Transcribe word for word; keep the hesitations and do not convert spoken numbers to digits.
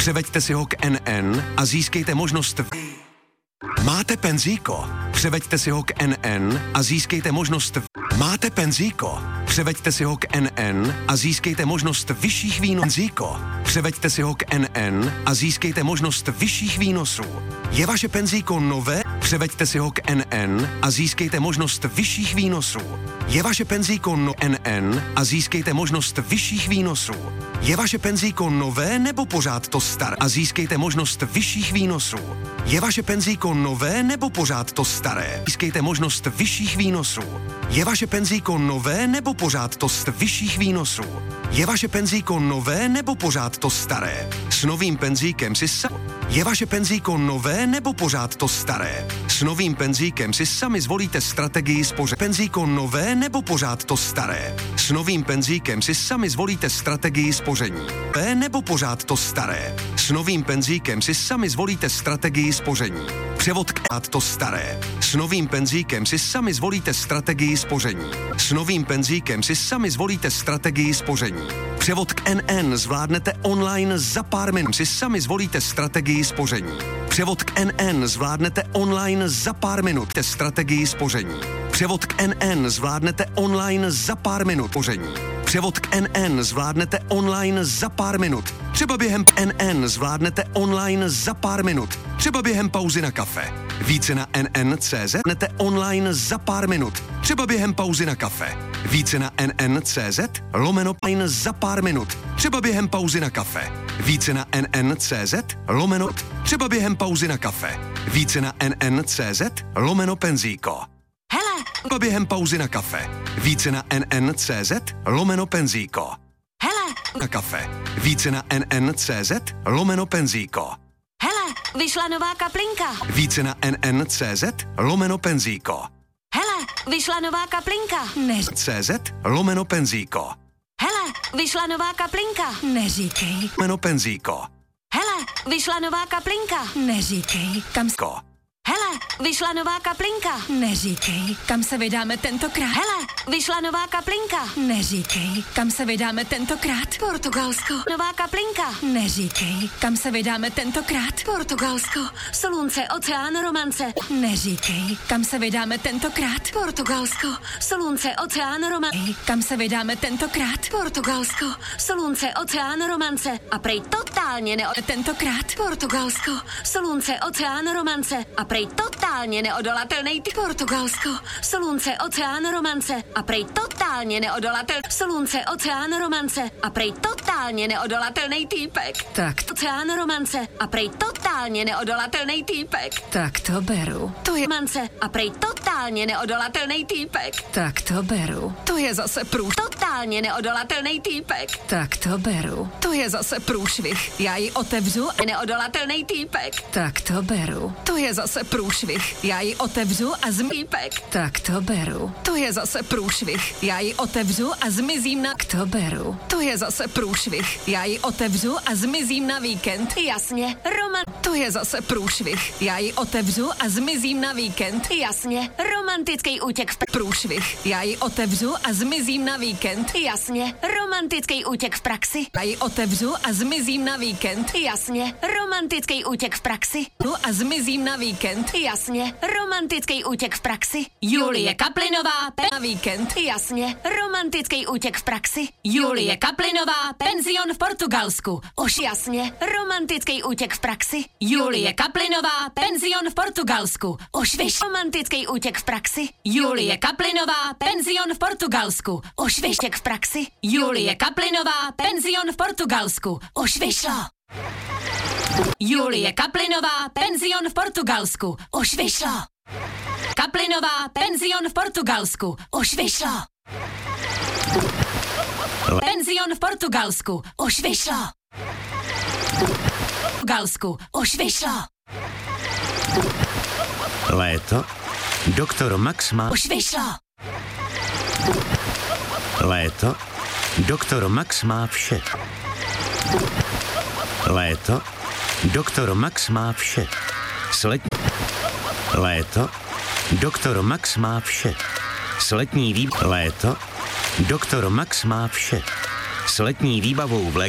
Převeďte si ho k N N a získejte možnost... Máte penzíko? Převeďte si ho k N N a získejte možnost... Máte penzíko? Převeďte si ho k N N a získejte možnost vyšších výnosů. Penzíko? Převeďte si ho k N N a získejte možnost vyšších výnosů. Je vaše penzíko nové? Převeďte si ho k N N a získejte možnost vyšších výnosů. Je vaše penzíko no N N a získejte možnost vyšších výnosů. Je vaše penzíko nové nebo pořád to staré? A získejte možnost vyšších výnosů. Je vaše penzíko nové nebo pořád to staré? Získejte možnost vyšších výnosů. Je vaše penzíko nové nebo pořád to st vyšších výnosů? Je vaše penzíko nové nebo pořád to staré? S novým penzíkem si sa... Je vaše penzíko nové nebo pořád to staré? S novým penzíkem si sami zvolíte strategii spoření. Penzíko nové nebo pořád to staré? S novým penzíkem si sami zvolíte strategii spoření. Nové nebo pořád to staré? S novým penzíkem si sami zvolíte strategii spoření. Převod k to staré. S novým penzíkem si sami zvolíte strategii spoření. S novým penzíkem si sami zvolíte strategii spoření. Převod k N N zvládnete online za pár minut. Si sami zvolíte strategii spoření. Převod k N N zvládnete online za pár minut. Te strategii spoření. Převod k N N zvládnete online za pár minut. Spoření. Převod k N N zvládnete online za pár minut. Třeba během N N zvládnete online za pár minut. Třeba během pauzy na kafe. Více na N N tečka cé zet nete online za pár minut. Třeba během pauzy na kafe. Více na N N tečka cé zet lomeno online za pár minut. Třeba během pauzy na kafe. Více na N N tečka cé zet lomeno. Třeba během pauzy na kafe. Více na N N tečka cé zet lomeno penzíko. Hele! Třeba během pauzy na kafe. Více na N N tečka cé zet lomeno penzíko. Hele! Na kafe. Více na N N tečka cé zet lomeno penzíko. Hele! Vyšla nová kaplinka. Více na N N tečka cé zet lomeno penzíko. Hele! Vyšla nová kaplinka. Neř... cé zet lomeno penzíko. Hele! Vyšla nová kaplinka. Neříkej. Lomeno penzíko. Hele! Vyšla nová kaplinka. Neříkej. Kam... s- Ko. Hele! Vyšla nová kaplinka. Neříkej. Kam se vydáme tentokrát? Hele! Vyšla nová kaplinka. Neříkej. Kam se vydáme tentokrát? Portugalsko. Nová kaplinka. Neříkej. Kam se vydáme tentokrát? Portugalsko. Solunce, oceán, romance. Neříkej. Kam se vydáme tentokrát? Portugalsko. Solunce, oceán, romance. Ej, kam se vydáme tentokrát? Portugalsko. Solunce, oceán, romance. A prej totálně neo... Tentokrát? Portugalsko. Solunce, oceán, romance. A prej totálně neodolatelný ty. Portugalsko. Solunce, oceán, romance. A prej totálně neodolatel. Solunce, oceán, romance. A prej totálně neodolatelný týpek. Tak, Oceán, romance. A prej totálně neodolatelný týpek. tak to beru. To je... Romance. A prej totálně neodolatelný týpek. Tak to beru. To je zase průš... Totálně neodolatelný týpek. Tak to beru. To je zase průšvih. Já ji otevřu a... Neodolatelný týpek. Tak to beru. To je zase průšvih. Já ji otevřu a zmi... Týpek. Tak to beru. To je zase průšvih. Já ji otevřu a zmizím na... To beru. To je zase průšvih. Já ji otevřu a zmizím na víkend. Jasně. Roman... To je zase průšvih. Já ji otevřu a zmizím na víkend. Jasně. Romantický útěk v... Pr- Průšvih. Já ji otevřu a zmizím na víkend. Jasně. Romantický útěk v praxi. Já ji otevřu a zmizím na víkend. Jasně. Romantický útěk v praxi. Tu a zmizím na víkend. Jasně. Romantický útěk v praxi. Julie Kaplinová, pe- na víkend. Jasně. Romantický útěk v praxi. Julie Kaplinová, penzion v Portugalsku. Už jasně. Romantický útěk v praxi. Julie Kaplinová, penzion v Portugalsku. Už vyš. Romantický útěk v praxi. Julie Kaplinová, penzion v Portugalsku. Už vyštěk v praxi. Julie Kaplinová, penzion v Portugalsku. Už vyšlo. Julie Kaplinová, penzion v Portugalsku. Už vyšlo. Kaplinová, penzion v Portugalsku. Už vyšlo. Penzion v Portugalsku. Už vyšlo. Portugalsku. Už vyšlo. Léto. Doktor Max má... Už vyšlo. Léto. Doktor Max má vše. Léto. Doktor Max má vše. Slet... Léto. Doktor Max má vše. S letní výb... Léto. Doktor Max má vše. S letní výbavou v